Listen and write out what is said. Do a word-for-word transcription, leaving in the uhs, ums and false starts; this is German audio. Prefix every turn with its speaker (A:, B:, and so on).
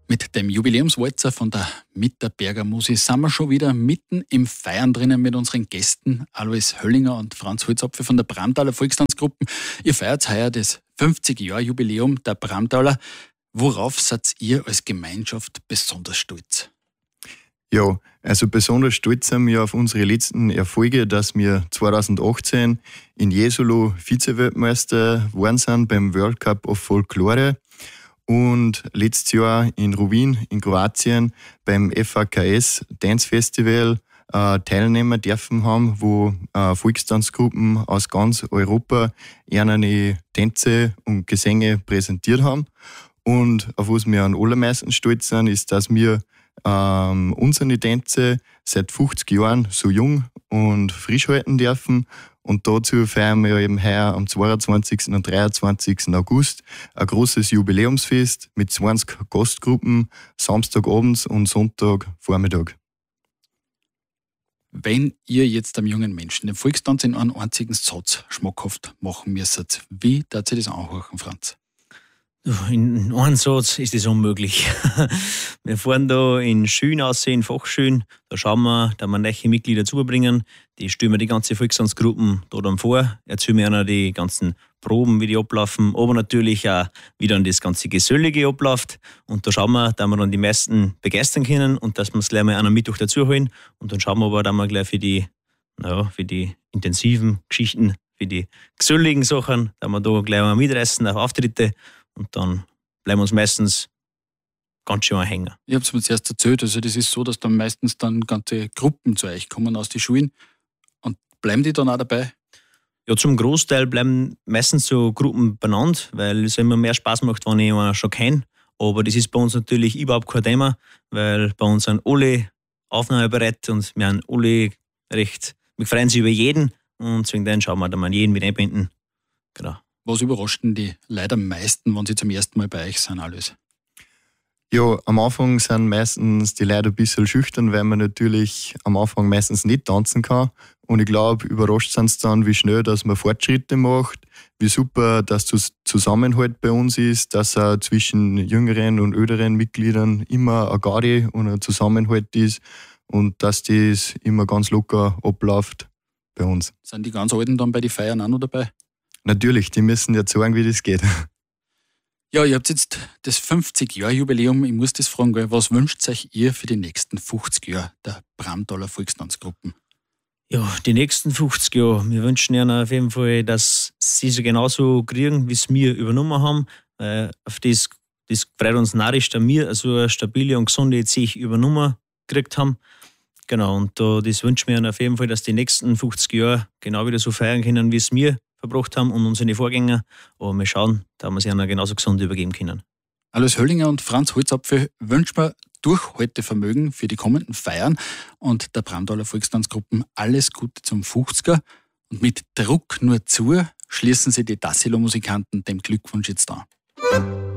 A: Mit dem Jubiläumswalzer von der Mitterberger Musi sind wir schon wieder mitten im Feiern drinnen mit unseren Gästen Alois Höllinger und Franz Holzapfel von der Bramtaler Volkstanzgruppen. Ihr feiert heuer das fünfzig-Jahr-Jubiläum der Bramtaler. Worauf seid ihr als Gemeinschaft besonders stolz?
B: Ja, also besonders stolz sind wir auf unsere letzten Erfolge, dass wir zweitausendachtzehn in Jesolo Vize-Weltmeister geworden sind beim World Cup of Folklore und letztes Jahr in Rovinj in Kroatien beim F A K S Dance Festival äh, Teilnehmer dürfen haben, wo äh, Volkstanzgruppen aus ganz Europa ihre Tänze und Gesänge präsentiert haben. Und auf was wir am allermeisten stolz sind, ist, dass wir ähm, unsere Tänze seit fünfzig Jahren so jung und frisch halten dürfen. Und dazu feiern wir eben heuer am zweiundzwanzigsten und dreiundzwanzigsten August ein großes Jubiläumsfest mit zwanzig Gastgruppen, Samstagabends und Sonntagvormittag.
A: Wenn ihr jetzt einem jungen Menschen den Volkstanz in einem einzigen Satz schmackhaft machen müsstet, wie darf ihr das anhören, Franz?
C: In einem Satz ist das unmöglich. Wir fahren da in Schulen aus, in Fachschulen. Da schauen wir, dass wir neue Mitglieder zubringen. Die stellen wir die ganze Volkstanzgruppen da dann vor. Erzählen wir ihnen die ganzen Proben, wie die ablaufen. Aber natürlich auch, wie dann das ganze Gesöllige abläuft. Und da schauen wir, dass wir dann die meisten begeistern können und dass wir es gleich mal an einem Mittwoch dazu holen. Und dann schauen wir aber, dass wir gleich für die, naja, für die intensiven Geschichten, für die gesölligen Sachen, dass wir da gleich mal mitreißen auf Auftritte. Und dann bleiben wir uns meistens ganz schön hängen.
A: Ich habe es mir zuerst erzählt, also das ist so, dass dann meistens dann ganze Gruppen zu euch kommen aus den Schulen. Und bleiben die dann auch dabei?
C: Ja, zum Großteil bleiben meistens so Gruppen benannt, weil es immer mehr Spaß macht, wenn ich jemanden schon kenne. Aber das ist bei uns natürlich überhaupt kein Thema, weil bei uns sind alle aufnahmebereit und wir haben alle recht, wir freuen sich über jeden und deswegen dann schauen wir, dass wir jeden mit einbinden. Genau.
A: Was überrascht denn die Leute am meisten, wenn sie zum ersten Mal bei euch sind, alles?
B: Ja, am Anfang sind meistens die Leute ein bisschen schüchtern, weil man natürlich am Anfang meistens nicht tanzen kann. Und ich glaube, überrascht sind sie dann, wie schnell dass man Fortschritte macht, wie super dass das Zusammenhalt bei uns ist, dass auch zwischen jüngeren und älteren Mitgliedern immer ein Garde und ein Zusammenhalt ist und dass das immer ganz locker abläuft bei uns.
A: Sind die ganz Alten dann bei den Feiern auch noch dabei?
B: Natürlich, die müssen ja zeigen, wie das geht.
A: Ja, ihr habt jetzt das fünfzig-Jahr-Jubiläum. Ich muss das fragen, was wünscht euch ihr für die nächsten fünfzig Jahre der Bramtaler Volkstanzgruppen?
C: Ja, die nächsten fünfzig Jahre. Wir wünschen ihnen auf jeden Fall, dass sie so genauso kriegen, wie es wir übernommen haben. Äh, auf das, das freut uns narrisch, dass wir so eine stabile und gesunde Zeche übernommen gekriegt haben. Genau, und da, das wünschen wir ihnen auf jeden Fall, dass die nächsten fünfzig Jahre genau wieder so feiern können, wie es wir verbracht haben und unsere Vorgänger. Aber wir schauen, dass wir sie ihnen genauso gesund übergeben können.
A: Alois Höllinger und Franz Holzapfel wünschen wir Durchhaltevermögen für die kommenden Feiern und der Bramtaler Volkstanzgruppen alles Gute zum fünfziger. Und mit Druck nur zu schließen sie die Tassilo-Musikanten dem Glückwunsch jetzt an.